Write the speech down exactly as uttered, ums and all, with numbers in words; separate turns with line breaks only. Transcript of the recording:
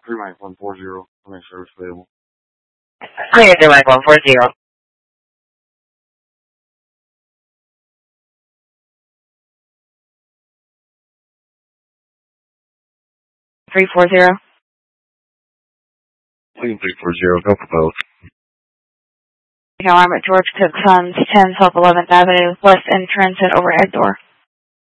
three Mike one four zero. I'll make sure it's available.
Clear three Mike one four zero. three four zero.
Clean three four zero. Go for both.
Now I'm at George Cook Sons, ten twelve eleventh Avenue, West Entrance and overhead door.